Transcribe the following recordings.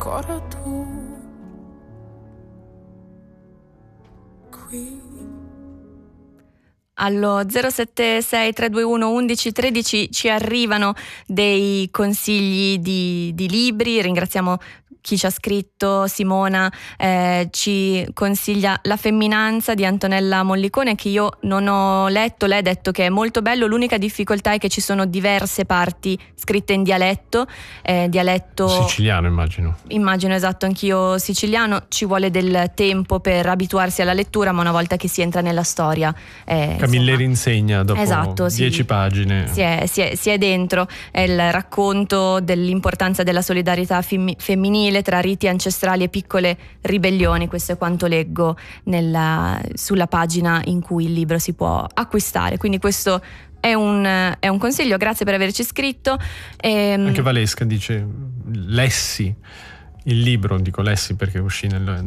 ancora tu qui. Allo 076 321 1113 ci arrivano dei consigli di libri. Ringraziamo chi ci ha scritto. Simona ci consiglia La femminanza di Antonella Mollicone, che io non ho letto. Lei ha detto che è molto bello, l'unica difficoltà è che ci sono diverse parti scritte in dialetto siciliano, immagino, esatto, anch'io siciliano. Ci vuole del tempo per abituarsi alla lettura, ma una volta che si entra nella storia Camilleri insegna dopo 10 pagine si è dentro. È il racconto dell'importanza della solidarietà femminile tra riti ancestrali e piccole ribellioni. Questo è quanto leggo sulla pagina in cui il libro si può acquistare, quindi questo è un consiglio. Grazie per averci scritto. Anche Valesca dice: lessi il libro, dico lessi perché uscì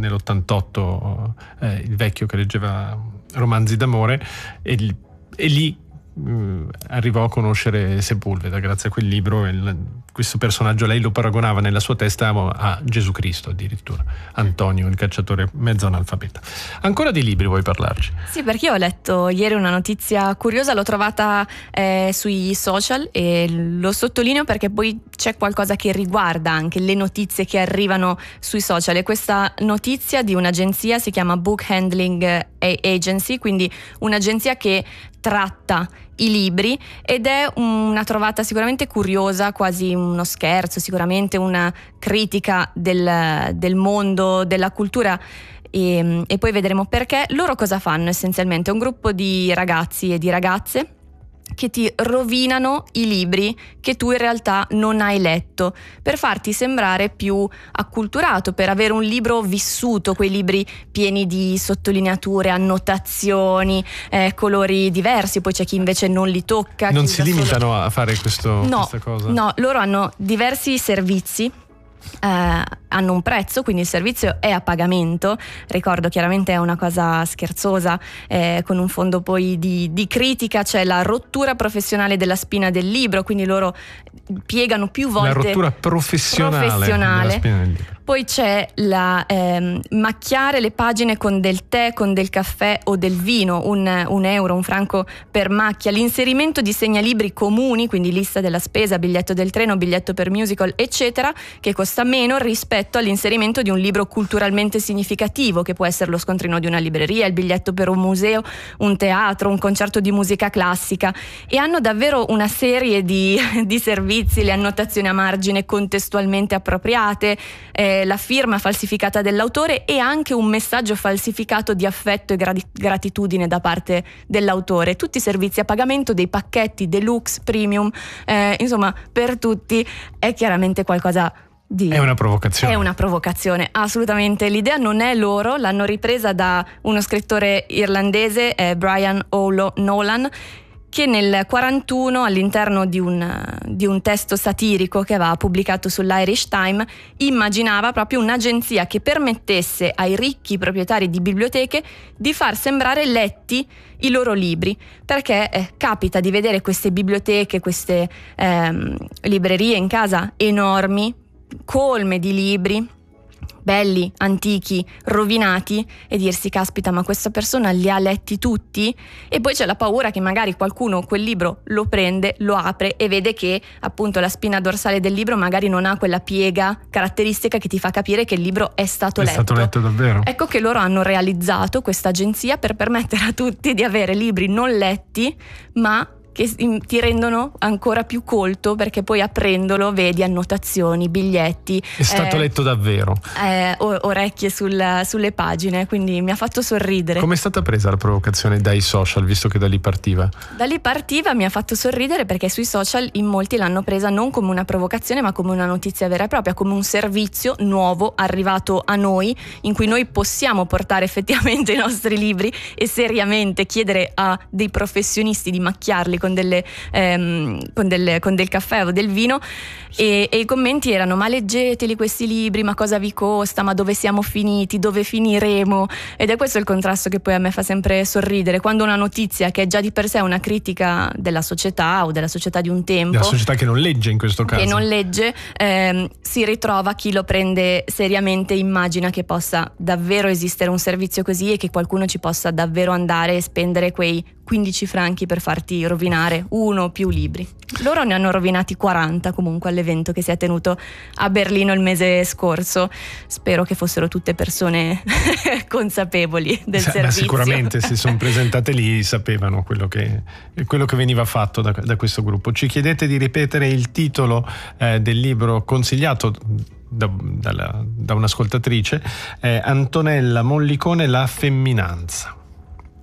nell'88 il vecchio che leggeva romanzi d'amore, e lì arrivò a conoscere Sepulveda grazie a quel libro. Questo personaggio lei lo paragonava nella sua testa a Gesù Cristo, addirittura Antonio, il cacciatore mezzo analfabeta. Ancora di libri vuoi parlarci? Sì, perché io ho letto ieri una notizia curiosa, l'ho trovata sui social e lo sottolineo perché poi c'è qualcosa che riguarda anche le notizie che arrivano sui social. E questa notizia di un'agenzia si chiama Book Handling Agency, quindi un'agenzia che tratta i libri, ed è una trovata sicuramente curiosa, quasi uno scherzo, sicuramente una critica del mondo della cultura, e poi vedremo perché. Loro cosa fanno essenzialmente? È un gruppo di ragazzi e di ragazze che ti rovinano i libri che tu in realtà non hai letto, per farti sembrare più acculturato, per avere un libro vissuto, quei libri pieni di sottolineature, annotazioni, colori diversi. Poi c'è chi invece non li tocca. Non si limitano a fare questa cosa? No, loro hanno diversi servizi. Hanno un prezzo, quindi il servizio è a pagamento. Ricordo, chiaramente è una cosa scherzosa, con un fondo poi di critica. C'è la rottura professionale della spina del libro, quindi loro piegano più volte. La rottura professionale della spina del libro. Poi c'è la macchiare le pagine con del tè, con del caffè o del vino, un franco per macchia. L'inserimento di segnalibri comuni, quindi lista della spesa, biglietto del treno, biglietto per musical, eccetera, che costa meno rispetto all'inserimento di un libro culturalmente significativo, che può essere lo scontrino di una libreria, il biglietto per un museo, un teatro, un concerto di musica classica. E hanno davvero una serie di servizi, le annotazioni a margine contestualmente appropriate, la firma falsificata dell'autore e anche un messaggio falsificato di affetto e gratitudine da parte dell'autore. Tutti servizi a pagamento, dei pacchetti deluxe, premium, insomma, per tutti. È chiaramente qualcosa di... È una provocazione. È una provocazione, assolutamente. L'idea non è loro, l'hanno ripresa da uno scrittore irlandese, Brian Nolan, che nel 41, all'interno di un testo satirico che aveva pubblicato sull'Irish Times, immaginava proprio un'agenzia che permettesse ai ricchi proprietari di biblioteche di far sembrare letti i loro libri, perché capita di vedere queste biblioteche, queste librerie in casa enormi, colme di libri belli, antichi, rovinati, e dirsi: caspita, ma questa persona li ha letti tutti? E poi c'è la paura che magari qualcuno quel libro lo prende, lo apre e vede che appunto la spina dorsale del libro magari non ha quella piega caratteristica che ti fa capire che il libro è stato letto. È stato letto davvero. Ecco che loro hanno realizzato questa agenzia per permettere a tutti di avere libri non letti, ma che ti rendono ancora più colto, perché poi aprendolo vedi annotazioni, biglietti. È stato letto davvero. Orecchie sulle pagine, quindi mi ha fatto sorridere. Come è stata presa la provocazione dai social, visto che da lì partiva? Da lì partiva, mi ha fatto sorridere perché sui social in molti l'hanno presa non come una provocazione, ma come una notizia vera e propria, come un servizio nuovo arrivato a noi, in cui noi possiamo portare effettivamente i nostri libri e seriamente chiedere a dei professionisti di macchiarli con del caffè o del vino, e i commenti erano: ma leggeteli questi libri, ma cosa vi costa, ma dove siamo finiti, dove finiremo? Ed è questo il contrasto che poi a me fa sempre sorridere, quando una notizia che è già di per sé una critica della società o della società di un tempo, della società che non legge in questo caso, che non legge, si ritrova chi lo prende seriamente, immagina che possa davvero esistere un servizio così e che qualcuno ci possa davvero andare e spendere quei 15 franchi per farti rovinare uno o più libri. Loro ne hanno rovinati 40 comunque all'evento che si è tenuto a Berlino il mese scorso. Spero che fossero tutte persone consapevoli del servizio. Sicuramente se sono presentate lì sapevano quello che veniva fatto da questo gruppo. Ci chiedete di ripetere il titolo del libro consigliato da un'ascoltatrice, Antonella Mollicone, La femminanza.